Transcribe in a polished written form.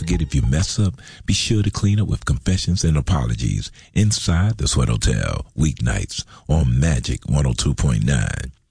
forget, if you mess up, be sure to clean up with confessions and apologies inside the Sweat Hotel, weeknights on Magic 102.9.